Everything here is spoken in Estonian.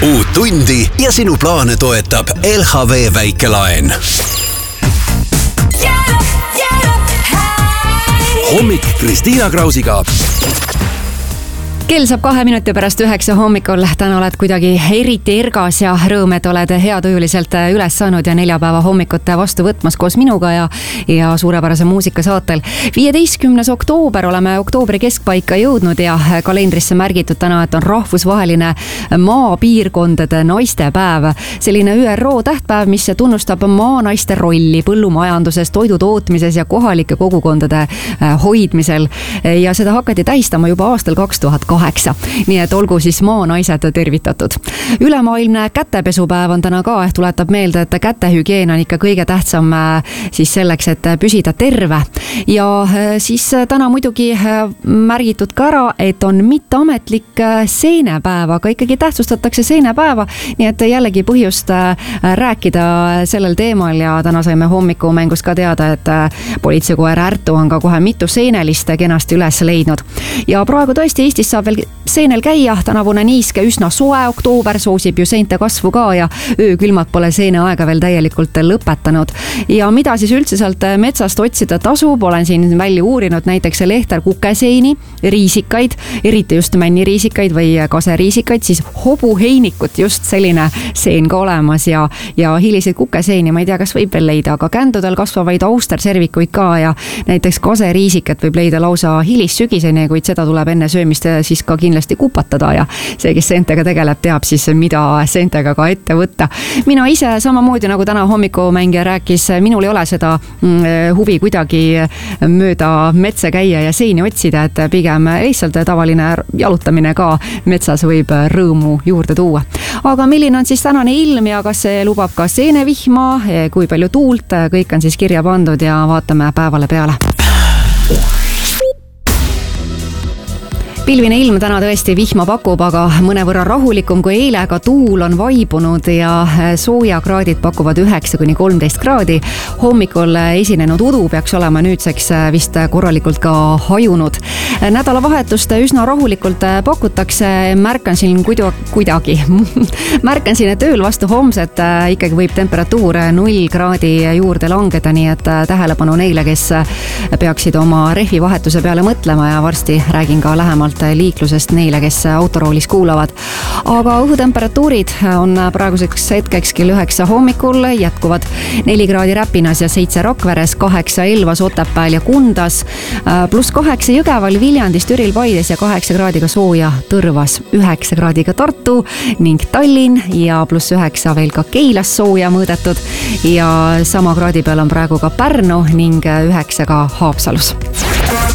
Uut tundi ja sinu plaane toetab LHV väikelaen. Hommik Kristiina Krausiga. Kell saab 2 minuti pärast 9 hommikul. Täna oled kuidagi eriti ergas ja rõõm, et oled heatujuliselt üles saanud ja neljapäeva hommikut vastu võtmas koos minuga ja suurepärase muusikasaatel. 15. oktoober, oleme oktoobri keskpaika jõudnud ja kalendrisse märgitud täna, et on rahvusvaheline maapiirkondade naistepäev. Selline ÜRO tähtpäev, mis tunnustab maanaiste rolli põllumajanduses, toidutootmises ja kohalike kogukondade hoidmisel. Ja seda hakati tähistama juba aastal 2008. Nii et olgu siis maanaised tervitatud. Ülemaailmne kätepesupäev on täna ka, tuletab meelde, et kätehügieen on ikka kõige tähtsam siis selleks, et püsida terve. Ja siis täna muidugi märgitud ka ära, et on mitteametlik seenepäev, aga ikkagi tähtsustatakse seenepäeva. Nii et jällegi põhjust rääkida sellel teemal ja täna saime hommikumängus ka teada, et politseikoer Ärtu on ka kohe mitu seenelist kenasti üles leidnud. Ja praegu tõesti Eestis saab veel seenel käia, tänavune niiske üsna soe oktoober soosib ju seente kasvu ka ja öökülmad pole seene aega veel täielikult lõpetanud. Ja mida siis üldse sealt metsast otsida tasub, olen siin välja uurinud näiteks lehter kukeseini, riisikaid, eriti just männiriisikaid või kaseriisikaid, siis hobuheinikut, just selline seen ka olemas ja hiliseid kukeseini, ma ei tea, kas võib veel leida, aga kändudel kasvavaid austerservikuid ka ja näiteks kaseriisikat võib leida lausa hilissügiseni, kuid seda tuleb enne söömist siis ka kindlasti kupatada ja see, kes seentega tegeleb, teab siis, mida seentega ka ette võtta. Mina ise samamoodi, nagu täna hommikumängija rääkis, minul ei ole seda huvi kuidagi mööda metsa käia ja seini otsida, et pigem lihtsalt tavaline jalutamine ka metsas võib rõõmu juurde tuua. Aga milline on siis tänane ilm ja kas see lubab ka seenevihma, kui palju tuult, kõik on siis kirja pandud ja vaatame päevale peale. Pilvine ilm täna tõesti vihma pakub, aga mõnevõrra rahulikum kui eile, aga tuul on vaibunud ja soojakraadid pakuvad 9–13 kraadi. Hommikul esinenud udu peaks olema nüüdseks vist korralikult ka hajunud. Nädalavahetust üsna rahulikult pakutakse, märkan siin kuidagi. Märkan siin, et ööl vastu homset ikkagi võib temperatuur 0 kraadi juurde langeda, nii et tähelepanu neile, kes peaksid oma rehvivahetuse peale mõtlema ja varsti räägin ka lähemalt liiklusest neile, kes autoroolis kuulavad. Aga õhutemperatuurid on praeguseks hetkeks kell 9 hommikul jätkuvad 4 kraadi Räpinas ja 7 Rakveres, 8 Elvas, Otepääl ja Kundas, +8 Jõgeval, Viljandis, Türil, Paides ja 8 kraadiga sooja Tõrvas, 9 kraadiga Tartu ning Tallinn ja +9 veel ka Keilas sooja mõõdetud ja sama kraadi peal on praegu ka Pärnu ning 9 ka Haapsalus.